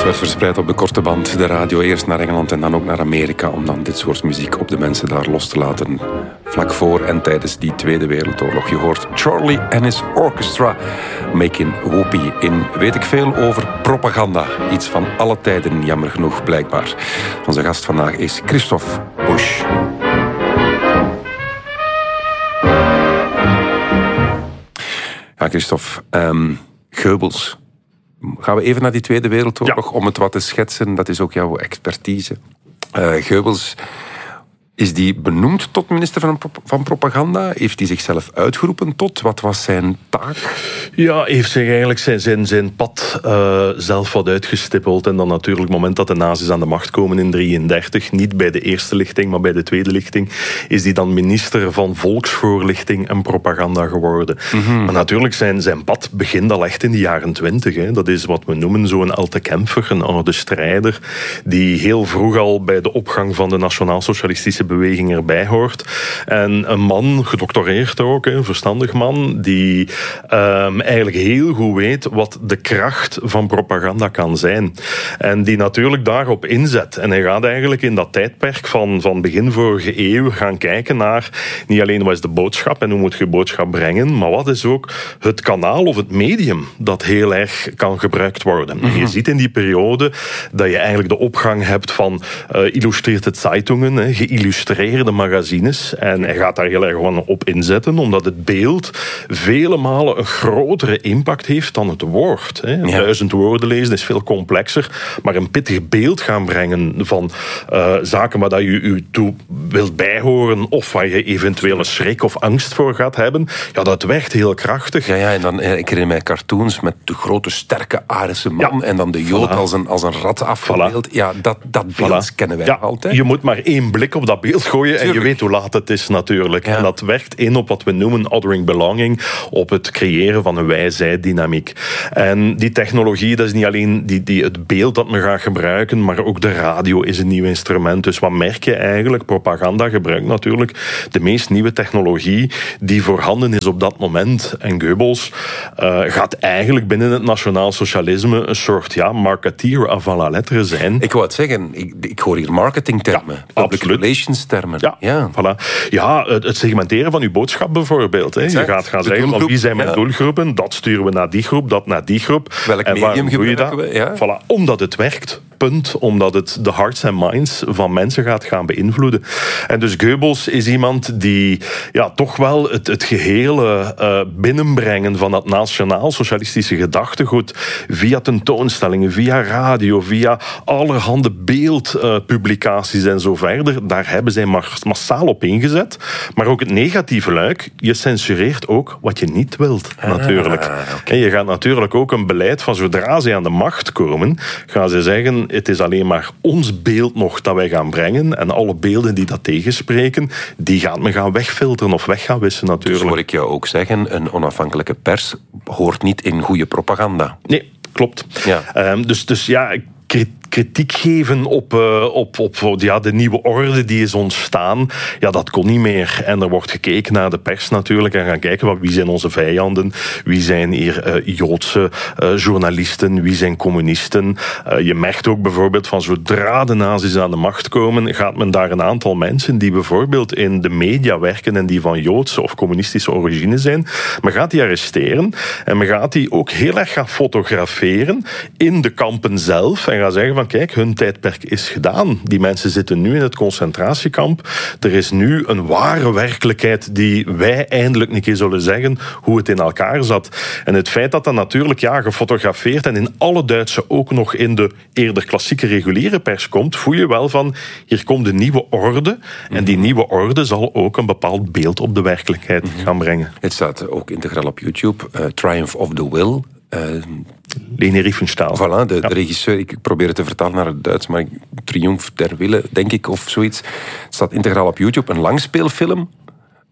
Het werd verspreid op de korte band, de radio, eerst naar Engeland en dan ook naar Amerika, om dan dit soort muziek op de mensen daar los te laten. Vlak voor en tijdens die Tweede Wereldoorlog. Je hoort Charlie and his Orchestra making whoopie in weet ik veel over propaganda. Iets van alle tijden, jammer genoeg, blijkbaar. Onze gast vandaag is Christophe Busch. Ja, Christophe, Goebbels. Gaan we even naar die Tweede Wereldoorlog om het wat te schetsen? Dat is ook jouw expertise. Goebbels, is die benoemd tot minister van propaganda? Heeft hij zichzelf uitgeroepen tot? Wat was zijn taak? Ja, heeft zich eigenlijk zijn pad zelf wat uitgestippeld. En dan natuurlijk, het moment dat de nazi's aan de macht komen in 1933, niet bij de eerste lichting, maar bij de tweede lichting, is hij dan minister van volksvoorlichting en propaganda geworden. Mm-hmm. Maar natuurlijk, zijn pad begint al echt in de jaren 20. Hè. Dat is wat we noemen zo'n alte Kämpfer, een oude strijder, die heel vroeg al bij de opgang van de nationaal-socialistische beweging erbij hoort. En een man, gedoctoreerd ook, een verstandig man, die eigenlijk heel goed weet wat de kracht van propaganda kan zijn. En die natuurlijk daarop inzet. En hij gaat eigenlijk in dat tijdperk van begin vorige eeuw gaan kijken naar niet alleen wat is de boodschap en hoe moet je boodschap brengen, maar wat is ook het kanaal of het medium dat heel erg kan gebruikt worden. Mm-hmm. En je ziet in die periode dat je eigenlijk de opgang hebt van illustreerde Zeitungen, geïllustreerde magazines. En hij gaat daar heel erg op inzetten, omdat het beeld vele malen een grotere impact heeft dan het woord. 1000 woorden lezen is veel complexer, maar een pittig beeld gaan brengen van zaken waar dat je toe wilt bijhoren of waar je eventueel een schrik of angst voor gaat hebben, ja, dat werkt heel krachtig. Ja, en dan, ik herinner mij cartoons met de grote, sterke Arische man en dan de Jood als een rat afgebeeld. Voilà. Ja, dat beeld kennen wij altijd. Je moet maar één blik op dat beeld gooien en je weet hoe laat het is natuurlijk. Ja. En dat werkt in op wat we noemen othering belonging, op het creëren van een wij-zij-dynamiek. En die technologie, dat is niet alleen het beeld dat men gaat gebruiken, maar ook de radio is een nieuw instrument. Dus wat merk je eigenlijk? Propaganda gebruikt natuurlijk de meest nieuwe technologie die voorhanden is op dat moment. En Goebbels gaat eigenlijk binnen het nationaal socialisme een soort marketeer avant la lettre zijn. Ik wou het zeggen, ik hoor hier marketingtermen, public relations termen. Ja, voilà. Ja, het segmenteren van uw boodschap bijvoorbeeld. Hè. Je gaat gaan zeggen, van wie zijn mijn doelgroepen, dat sturen we naar die groep, dat naar die groep. Welk medium gebruiken we? Ja. Voilà, omdat het werkt. Punt, omdat het de hearts en minds van mensen gaat gaan beïnvloeden. En dus Goebbels is iemand die toch wel het gehele binnenbrengen van dat nationaal-socialistische gedachtegoed via tentoonstellingen, via radio, via allerhande beeldpublicaties en zo verder, daar hebben zij massaal op ingezet. Maar ook het negatieve luik, je censureert ook wat je niet wilt, natuurlijk. Okay. En je gaat natuurlijk ook een beleid van zodra ze aan de macht komen, gaan ze zeggen, het is alleen maar ons beeld nog dat wij gaan brengen en alle beelden die dat tegenspreken, die gaat men gaan wegfilteren of weg gaan wissen natuurlijk. Dus hoor ik jou ook zeggen, een onafhankelijke pers hoort niet in goede propaganda. Nee, klopt. Ja. Dus kritiek geven op de nieuwe orde die is ontstaan, dat kon niet meer. En er wordt gekeken naar de pers natuurlijk en gaan kijken wie zijn onze vijanden, wie zijn hier Joodse journalisten, wie zijn communisten. Je merkt ook bijvoorbeeld van zodra de nazi's aan de macht komen, gaat men daar een aantal mensen die bijvoorbeeld in de media werken en die van Joodse of communistische origine zijn, men gaat die arresteren en men gaat die ook heel erg gaan fotograferen in de kampen zelf en gaan zeggen van kijk, hun tijdperk is gedaan. Die mensen zitten nu in het concentratiekamp. Er is nu een ware werkelijkheid die wij eindelijk een keer zullen zeggen hoe het in elkaar zat. En het feit dat dat natuurlijk gefotografeerd en in alle Duitse ook nog in de eerder klassieke reguliere pers komt, voel je wel van hier komt een nieuwe orde en die nieuwe orde zal ook een bepaald beeld op de werkelijkheid gaan brengen. Het staat ook integraal op YouTube. Triumph of the Will. Leni Riefenstahl. Voilà, de regisseur, ik probeer het te vertalen naar het Duits, maar Triumph der Wille, denk ik, of zoiets. Het staat integraal op YouTube, een langspeelfilm.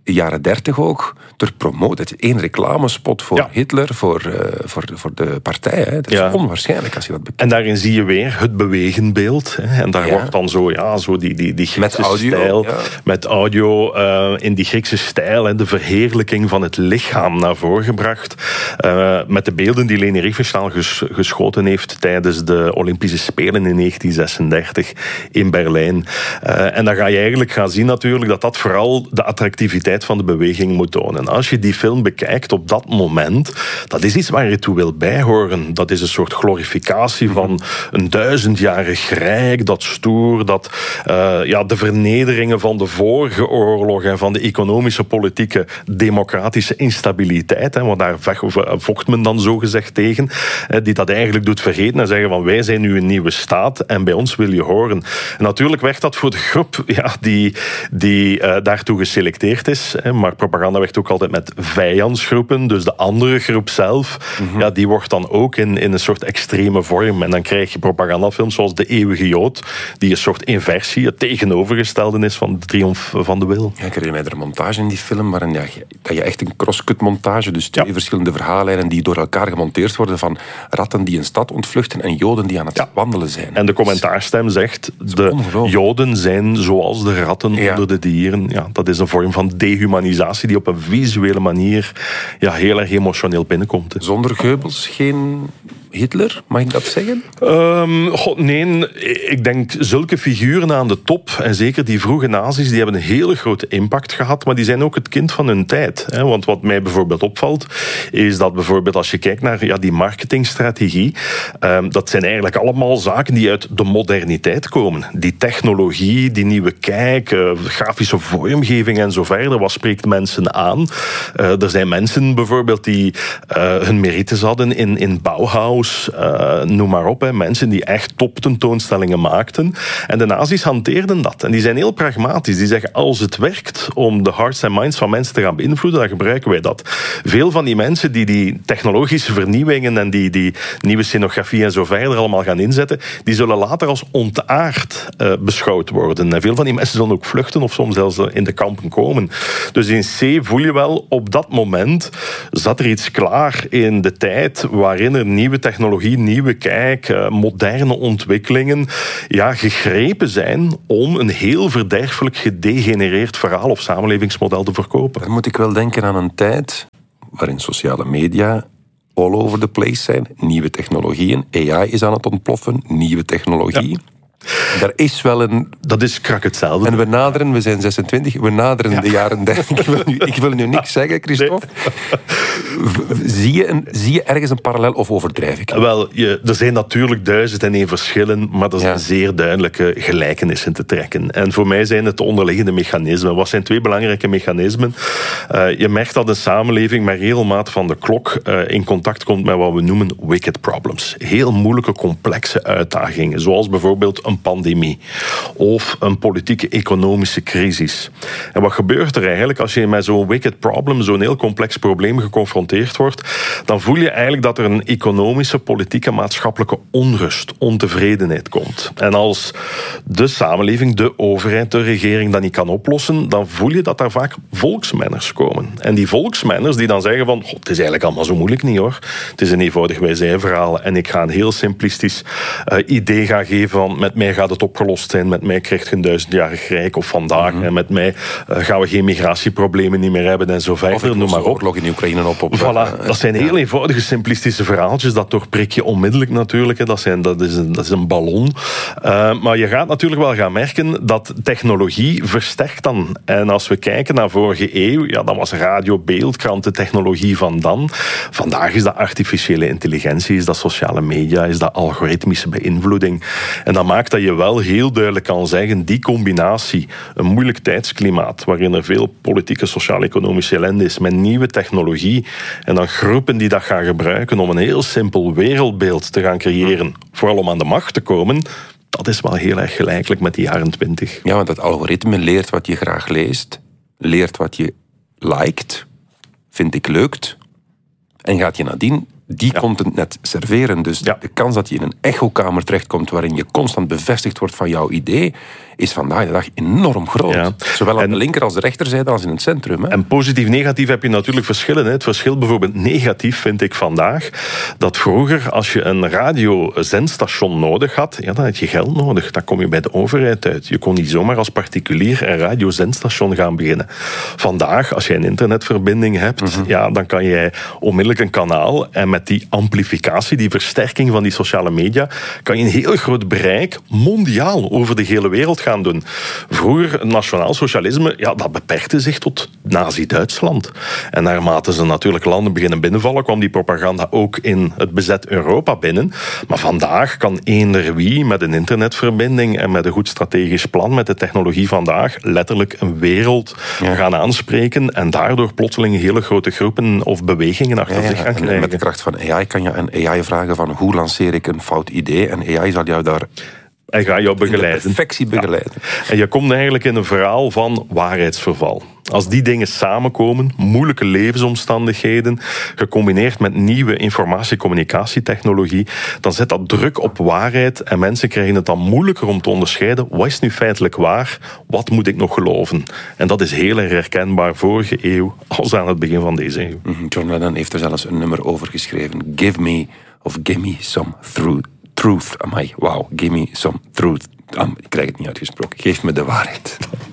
jaren 30 ook door promoot. Eén reclamespot voor Hitler, voor de partij. Hè. Dat is onwaarschijnlijk als je dat bekijkt. En daarin zie je weer het bewegenbeeld. Hè. En daar wordt dan zo die Griekse stijl. Ja. Met audio in die Griekse stijl. En de verheerlijking van het lichaam naar voren gebracht. Met de beelden die Leni Riefenstahl geschoten heeft tijdens de Olympische Spelen in 1936 in Berlijn. En dan ga je eigenlijk gaan zien natuurlijk dat vooral de attractiviteit van de beweging moet tonen. Als je die film bekijkt op dat moment, dat is iets waar je toe wil bijhoren. Dat is een soort glorificatie van een 1000-jarig rijk, dat stoer, dat de vernederingen van de vorige oorlog en van de economische, politieke, democratische instabiliteit, want daar vocht men dan zogezegd tegen, die dat eigenlijk doet vergeten en zeggen van wij zijn nu een nieuwe staat en bij ons wil je horen. En natuurlijk werkt dat voor de groep die daartoe geselecteerd is, maar propaganda werkt ook altijd met vijandsgroepen, dus de andere groep zelf, die wordt dan ook in een soort extreme vorm. En dan krijg je propagandafilms zoals De Eeuwige Jood, die een soort inversie, het tegenovergestelde is van de triomf van de wil. Ja, ik herinner mij de montage in die film, waarin dat je echt een crosscut montage, dus twee verschillende verhaallijnen die door elkaar gemonteerd worden van ratten die een stad ontvluchten en Joden die aan het wandelen zijn. En de commentaarstem zegt, de Joden zijn zoals de ratten onder de dieren. Ja, dat is een vorm van dehumanisatie die op een visuele manier heel erg emotioneel binnenkomt. Zonder Goebbels geen Hitler, mag ik dat zeggen? Nee, ik denk zulke figuren aan de top, en zeker die vroege nazi's, die hebben een hele grote impact gehad, maar die zijn ook het kind van hun tijd. Want wat mij bijvoorbeeld opvalt, is dat bijvoorbeeld als je kijkt naar die marketingstrategie, dat zijn eigenlijk allemaal zaken die uit de moderniteit komen. Die technologie, die nieuwe kijk, grafische vormgeving en zo verder, wat spreekt mensen aan? Er zijn mensen bijvoorbeeld die hun merites hadden in Bauhaus, noem maar op. Mensen die echt toptentoonstellingen maakten. En de nazi's hanteerden dat. En die zijn heel pragmatisch. Die zeggen, als het werkt om de hearts en minds van mensen te gaan beïnvloeden, dan gebruiken wij dat. Veel van die mensen die technologische vernieuwingen en die nieuwe scenografie en zo verder allemaal gaan inzetten, die zullen later als ontaard beschouwd worden. En veel van die mensen zullen ook vluchten of soms zelfs in de kampen komen. Dus in C voel je wel, op dat moment zat er iets klaar in de tijd waarin er nieuwe technologie, nieuwe kijk, moderne ontwikkelingen gegrepen zijn om een heel verderfelijk gedegenereerd verhaal of samenlevingsmodel te verkopen. Dan moet ik wel denken aan een tijd waarin sociale media all over the place zijn. Nieuwe technologieën. AI is aan het ontploffen. Nieuwe technologie. Ja. Daar is wel een... Dat is krak hetzelfde. En we zijn 26, we naderen de jaren 30. Ik wil nu niks zeggen, Christophe. Nee. Zie je ergens een parallel of overdrijf ik? Wel, er zijn natuurlijk 1001 verschillen, maar er zijn zeer duidelijke gelijkenissen te trekken. En voor mij zijn het de onderliggende mechanismen. Wat zijn twee belangrijke mechanismen? Je merkt dat een samenleving met regelmaat van de klok in contact komt met wat we noemen wicked problems. Heel moeilijke, complexe uitdagingen, zoals bijvoorbeeld een pandemie of een politieke economische crisis. En wat gebeurt er eigenlijk als je met zo'n wicked problem, zo'n heel complex probleem geconfronteerd wordt? Dan voel je eigenlijk dat er een economische, politieke, maatschappelijke onrust, ontevredenheid komt. En als de samenleving, de overheid, de regering dat niet kan oplossen, dan voel je dat daar vaak volksmenners komen. En die volksmenners die dan zeggen van, het is eigenlijk allemaal zo moeilijk niet hoor. Het is een eenvoudig wij-zij-verhaal en ik ga een heel simplistisch idee gaan geven van met mij gaat het opgelost zijn, met mij krijgt je een 1000-jarig rijk of vandaag en met mij gaan we geen migratieproblemen niet meer hebben en zo verder, noem maar op. Oorlog in Oekraïne op. Voilà, dat zijn heel eenvoudige simplistische verhaaltjes, dat doorprik je onmiddellijk natuurlijk, dat is een ballon. Maar je gaat natuurlijk wel gaan merken dat technologie versterkt dan. En als we kijken naar vorige eeuw, dan was radio, beeld, krantentechnologie van dan. Vandaag is dat artificiële intelligentie, is dat sociale media, is dat algoritmische beïnvloeding. En dat maakt dat je wel heel duidelijk kan zeggen, die combinatie, een moeilijk tijdsklimaat, waarin er veel politieke, sociaal-economische ellende is, met nieuwe technologie, en dan groepen die dat gaan gebruiken om een heel simpel wereldbeeld te gaan creëren, vooral om aan de macht te komen, dat is wel heel erg gelijkelijk met die jaren 20. Ja, want dat algoritme leert wat je graag leest, leert wat je liked, vind ik leukt, en gaat je nadien die content net serveren. Dus de kans dat je in een echokamer terechtkomt waarin je constant bevestigd wordt van jouw idee, is vandaag de dag enorm groot. Ja. Zowel aan de linker als de rechterzijde als in het centrum. Hè. En positief-negatief heb je natuurlijk verschillen. Hè. Het verschil bijvoorbeeld negatief vind ik vandaag dat vroeger als je een radiozendstation nodig had, dan had je geld nodig. Dan kom je bij de overheid uit. Je kon niet zomaar als particulier een radiozendstation gaan beginnen. Vandaag, als je een internetverbinding hebt, dan kan jij onmiddellijk een kanaal en met die amplificatie, die versterking van die sociale media, kan je een heel groot bereik mondiaal over de hele wereld gaan doen. Vroeger, nationaal socialisme, dat beperkte zich tot Nazi-Duitsland. En naarmate ze natuurlijk landen beginnen binnenvallen, kwam die propaganda ook in het bezet Europa binnen. Maar vandaag kan eender wie met een internetverbinding en met een goed strategisch plan, met de technologie vandaag, letterlijk een wereld gaan aanspreken en daardoor plotseling hele grote groepen of bewegingen achter zich gaan krijgen. En met de kracht van AI kan je aan AI vragen van hoe lanceer ik een fout idee en AI zal jou daar en ga jou begeleiden. Perfectie begeleiden. Ja. En je komt eigenlijk in een verhaal van waarheidsverval. Als die dingen samenkomen, moeilijke levensomstandigheden, gecombineerd met nieuwe informatie-communicatietechnologie, dan zet dat druk op waarheid en mensen krijgen het dan moeilijker om te onderscheiden wat is nu feitelijk waar, wat moet ik nog geloven. En dat is heel erg herkenbaar vorige eeuw als aan het begin van deze eeuw. John Lennon heeft er zelfs een nummer over geschreven. Give me some truth. Amai, wow, give me some truth. Ik krijg het niet uitgesproken. Geef me de waarheid.